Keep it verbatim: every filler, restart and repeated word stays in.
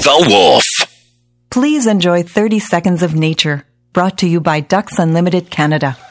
The Wolf. Please enjoy thirty seconds of nature, brought to you by Ducks Unlimited Canada.